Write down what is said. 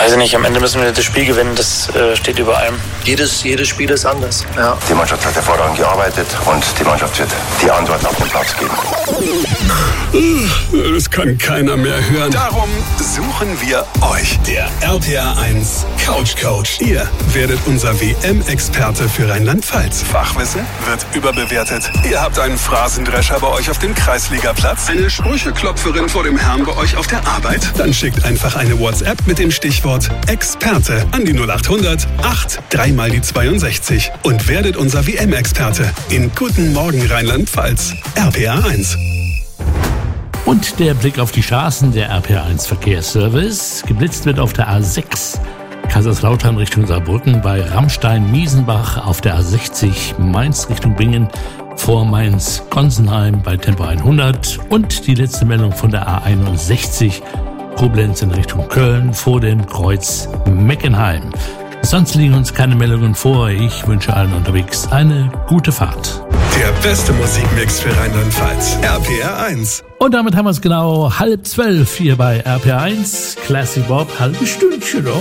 Weiß ich nicht, am Ende müssen wir das Spiel gewinnen, das steht über allem. Jedes Spiel ist anders. Ja. Die Mannschaft hat hervorragend gearbeitet und die Mannschaft wird die Antworten auf den Platz geben. Das kann keiner mehr hören. Darum suchen wir euch. Der RPR 1 Couch Coach. Ihr werdet unser WM-Experte für Rheinland-Pfalz. Fachwissen wird überbewertet. Ihr habt einen Phrasendrescher bei euch auf dem Kreisligaplatz. Eine Sprücheklopferin vor dem Herrn bei euch auf der Arbeit? Dann schickt einfach eine WhatsApp mit dem Stichwort Experte an die 0800 8 3 mal die 62 und werdet unser WM-Experte in Guten Morgen Rheinland-Pfalz. RPR 1. Und der Blick auf die Straßen, der RPR1 Verkehrsservice. Geblitzt wird auf der A6 Kaiserslautern Richtung Saarbrücken bei Rammstein-Miesenbach, auf der A60 Mainz Richtung Bingen vor Mainz-Gonsenheim bei Tempo 100 und die letzte Meldung von der A61 Koblenz in Richtung Köln vor dem Kreuz Meckenheim. Sonst liegen uns keine Meldungen vor. Ich wünsche allen unterwegs eine gute Fahrt. Der beste Musikmix für Rheinland-Pfalz. RPR 1. Und damit haben wir es genau 11:30 hier bei RPR 1. Classic Bob, halbe Stündchen noch.